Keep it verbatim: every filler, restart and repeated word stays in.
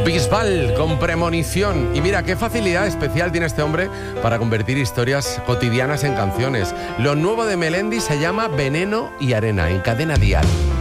Bisbal con Premonición. Y mira, qué facilidad especial tiene este hombre para convertir historias cotidianas en canciones. Lo nuevo de Melendi se llama Veneno y Arena, en Cadena Dial.